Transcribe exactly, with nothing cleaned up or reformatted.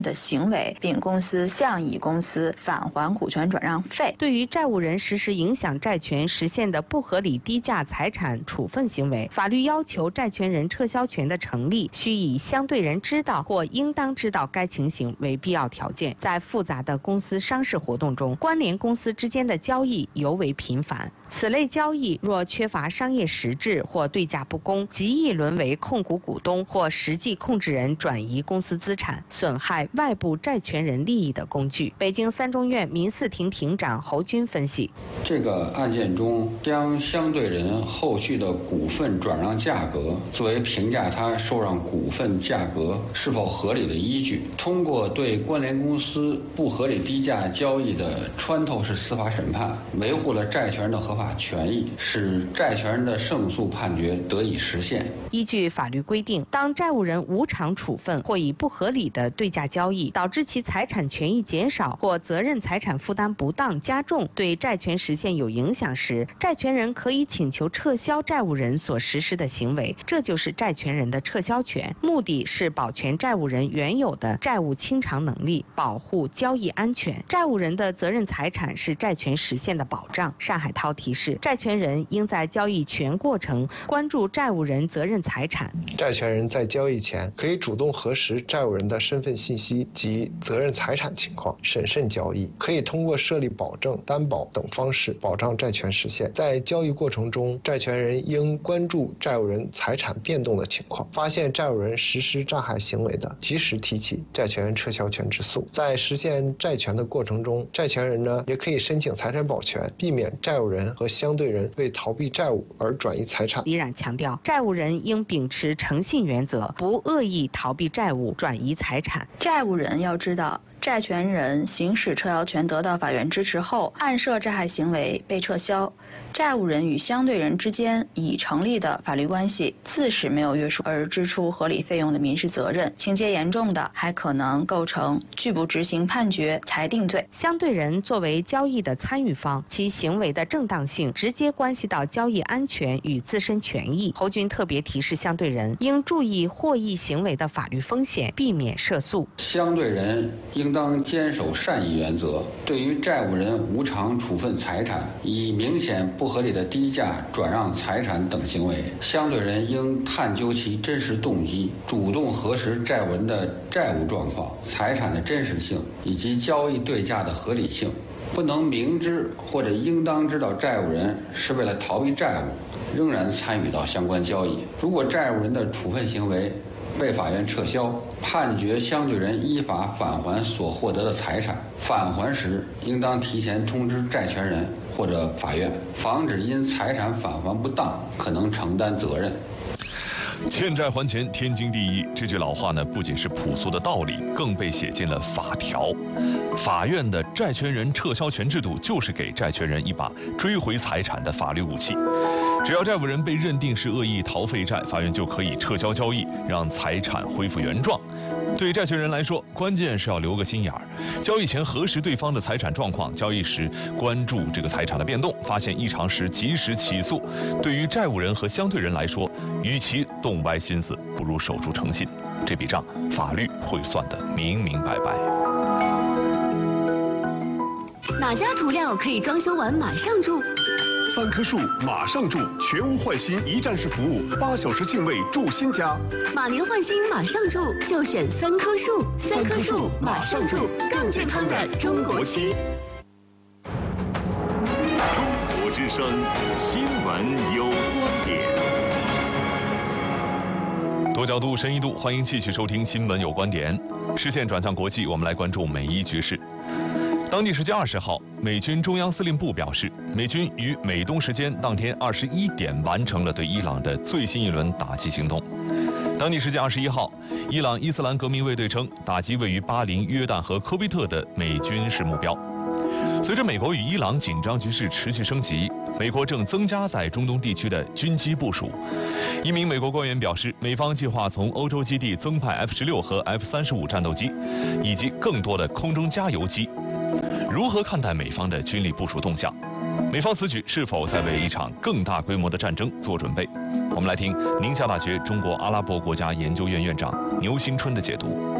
的行为，并公司向乙公司返还股权转让费。 对于债务人实施影响债权实现的不合理低价财产处分行为，法律要求债权人撤销权的成立，需以相对人知道或应当知道该情形为必要条件。在复杂的公司商事活动中，关联公司之间的交易尤为频繁。此类交易若缺乏商业实质或对价不公，极易沦为控股股东或实际控制人转移公司资产，损害外部债权人利益的工具。北京三中院民事庭庭长侯军分析， 这个案件中将相对人后续的股份转让价格作为评价他受让股份价格是否合理的依据，通过对关联公司不合理低价交易的穿透式司法审判，维护了债权人的合法权益，使债权人的胜诉判决得以实现。 依据法律规定，当债务人无偿处分或以不合理的对价交易导致其财产权益减少或责任财产负担不当加重，对债权实现有影响时，债权人可以请求撤销债务人所实施的行为，这就是债权人的撤销权。目的是保全债务人原有的债务清偿能力，保护交易安全。债务人的责任财产是债权实现的保障。单海涛提示，债权人应在交易全过程关注债务人责任财产。 债权人在交易前可以主动核实债务人的身份信息及责任财产情况，审慎交易。可以通过设立保证、担保等方式保障债权实现。在交易过程中，债权人应关注债务人财产变动的情况，发现债务人实施诈害行为的，及时提起债权人撤销权之诉。在实现债权的过程中，债权人呢也可以申请财产保全，避免债务人和相对人为逃避债务而转移财产。 李冉强调，债务人应秉持诚信原则，不恶意逃避债务、转移财产。 债务人要知道，债权人行使撤销权得到法院支持后，案涉债害行为被撤销，债务人与相对人之间已成立的法律关系自始没有约束而支出合理费用的民事责任，情节严重的还可能构成拒不执行判决裁定罪。 相对人作为交易的参与方，其行为的正当性直接关系到交易安全与自身权益。侯军特别提示相对人应注意获益行为的法律风险，避免涉诉。 相对人应当坚守善意原则，对于债务人无偿处分财产，以明显不合理的低价转让财产等行为，相对人应探究其真实动机，主动核实债务人的债务状况、财产的真实性以及交易对价的合理性，不能明知或者应当知道债务人是为了逃避债务，仍然参与到相关交易。如果债务人的处分行为被法院撤销，判决相对人依法返还所获得的财产，返还时应当提前通知债权人或者法院，防止因财产返还不当可能承担责任。 欠债还钱，天经地义。这句老话呢，不仅是朴素的道理，更被写进了法条。法院的债权人撤销权制度，就是给债权人一把追回财产的法律武器。只要债务人被认定是恶意逃废债，法院就可以撤销交易，让财产恢复原状。对债权人来说，关键是要留个心眼儿，交易前核实对方的财产状况，交易时关注这个财产的变动，发现异常时及时起诉。对于债务人和相对人来说，与其动歪心思，不如守住诚信，这笔账法律会算得明明白白。 哪家涂料可以装修完马上住？ 三棵树马上住，全屋换新一站式服务，八小时净位住新家。 马年换新马上住，就选三棵树。三棵树马上住，更健康的中国区。 中国之声，新闻有观点。 多角度、深一度，欢迎继续收听《新闻有观点》。视线转向国际，我们来关注美伊局势。当地时间二十号，美军中央司令部表示，美军于美东时间当天二十一点完成了对伊朗的最新一轮打击行动。当地时间二十一号，伊朗伊斯兰革命卫队称，打击位于巴林、约旦和科威特的美军事目标。随着美国与伊朗紧张局势持续升级，美国正增加在中东地区的军机部署。一名美国官员表示，美方计划从欧洲基地增派 F 十六 和 F 三十五战斗机，以及更多的空中加油机。如何看待美方的军力部署动向？美方此举是否在为一场更大规模的战争做准备？我们来听宁夏大学中国阿拉伯国家研究院院长牛新春的解读。